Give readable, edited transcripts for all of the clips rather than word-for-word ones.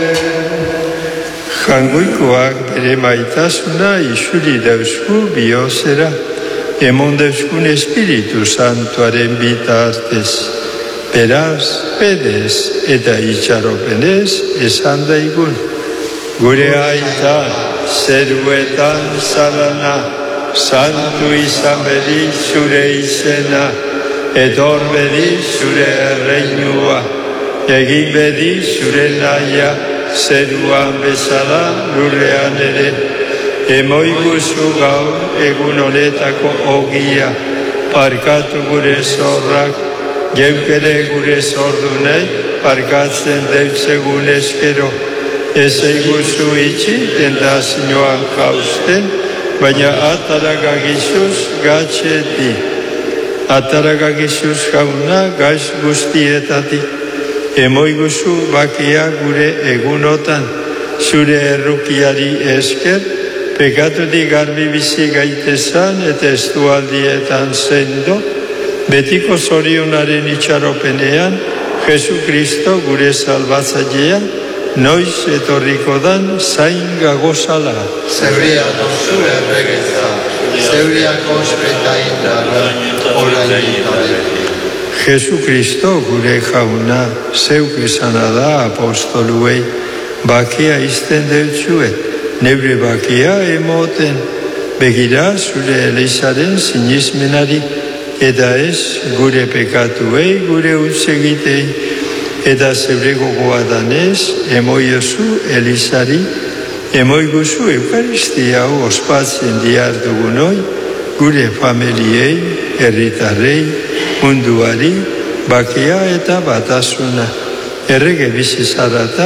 Jangoikoak bere maitasuna isuri dauzku bihozera, emon dauzkun Espiritu Santuaren bitartez. Beraz, pedez eta itxaropenez esan daigun. Gure aita, zeruetan zalana, santu izan bedi zure izena, etor bedi zure erreinua, egin bedi zure naia, zeruan bezala lurrean ere. Emoiguzu gaur egun honetako ogia, parkatu gure zorrak, geuk ere gure zordunei, parkatzen deutzegun eskero. Ez eiguzu itxi tentazioan jausten, baina ataragagizuz gatxeti. Ataragagizuz jauna gaz guztietatik. Emoiguzu bakia gure egunotan, zure errukiari esker, pekatutik garbi bizi gaitezan eta estualdietan sendo, betiko zorionaren itxaropenean, Jesu Kristo gure salbatzailea, noiz etorriko dan zain gagozala. Zeuria dozu erregetza, zeuria konspeta indarra, orainitarekin. Jesu Kristo gure jauna, zeuk esana da apostoluei, bakia izten deutsuet, neure bakia emoten, begira zure elizaren sinismenari, eta ez gure pekatuei, gure utzegitei, eta zeure gogoa danez, emoiozu elizari, emoiguzu eukaristia ospatzen diardugunoi, gure familiei, herritarrei, munduari, bakia eta batasuna. Errege bizi zarata,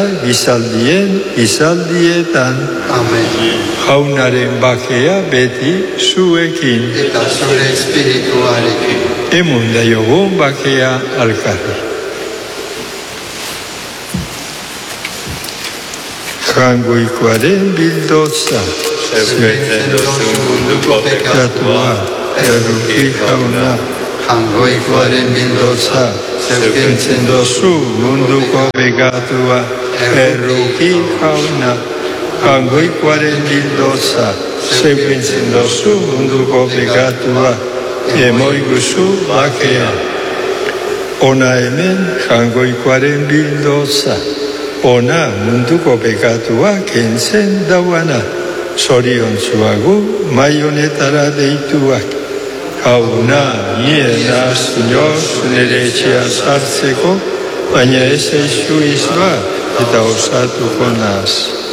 gizaldietan. Amen. Jaunaren bakia beti zuekin. Eta zure espirituarekin. Emun daiogun bakia alkarri. Jangoikoaren bildotza. Zeugetzen dozun munduko pekatua, erruki jauna. Jangoikoaren bildotza, Zeugetzen dozu munduko pekatua, erruki jauna. Jangoikoaren bildotza, zeugetzen dozu munduko pekatua, emoiguzu bakea. Ona hemen jangoikoaren bildotza, ona munduko pekatua kentzen dauana, zoriontzuagu mai honetara deituak. Jauna, niena zinor nire etxean sartzeko, baina ez eizu izba eta osatuko naz.